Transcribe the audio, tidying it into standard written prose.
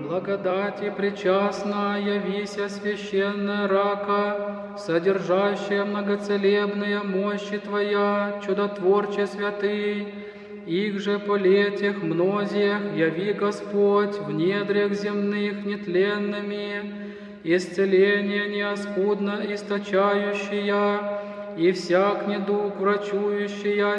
Благодати причастна, явися священная рака, содержащая многоцелебные мощи Твоя, чудотворче святый, их же полетях мнозиях яви Господь в недрях земных нетленными, исцеление неоскудно источающая, и всяк недуг врачующая,